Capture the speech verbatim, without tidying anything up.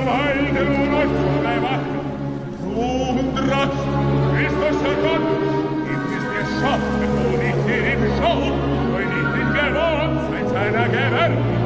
weil der Unrecht bewacht. Du Drast, Christus Gott, gibt es dir Schaffen, wo nicht im Schau, wo nicht in Gewohnt, seit seiner Gewalt,